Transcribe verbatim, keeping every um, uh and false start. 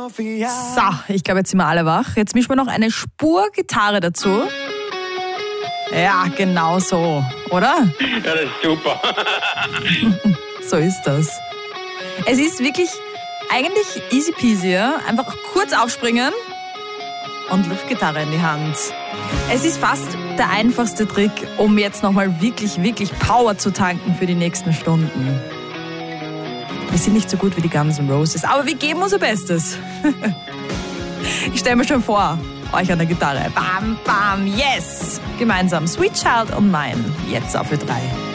So, ich glaube, jetzt sind wir alle wach. Jetzt mischen wir noch eine Spur Gitarre dazu. Ja, genau so, oder? Ja, das ist super. So ist das. Es ist wirklich eigentlich easy peasy, ja? Einfach kurz aufspringen und Luftgitarre in die Hand. Es ist fast der einfachste Trick, um jetzt nochmal wirklich, wirklich Power zu tanken für die nächsten Stunden. Wir sind nicht so gut wie die Guns N' Roses, aber wir geben unser Bestes. Ich stelle mir schon vor, euch an der Gitarre. Bam, bam, yes! Gemeinsam Sweet Child und Mine. Jetzt auf für drei.